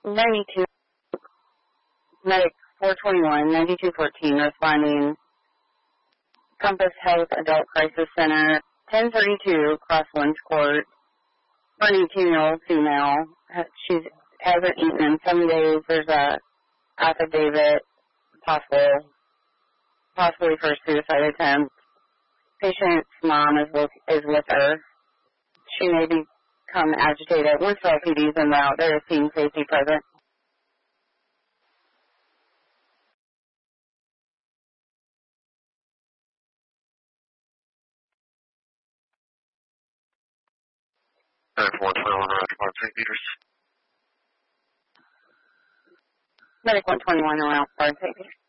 92, Medic 421, 9214, responding Compass Health Adult Crisis Center, 1032 Crosslands Court, 22-year-old female. She hasn't eaten in 7 days. There's a affidavit, possibly for a suicide attempt. Patient's mom is with her. She may become agitated. Winslow PD is en route. There is team safety present. Medic 121, around St. Peter's. Medic 121 around St. Peter's.